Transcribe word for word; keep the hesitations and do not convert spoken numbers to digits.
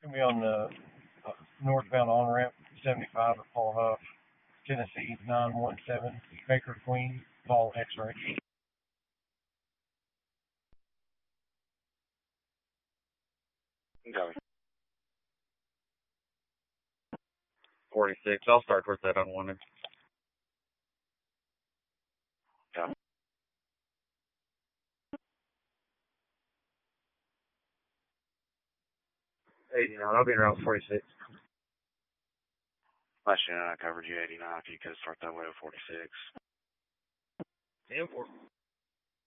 Gonna be on the uh, northbound on ramp seventy-five at Paul Huff, Tennessee nine one seven, Baker Queen, Paul X-ray. Copy. forty-six. I'll start towards that unwanted. Copy. eighty-nine. I'll be around forty-six. Last unit I covered you eighty-nine. If you could start that way with forty-six. ten four.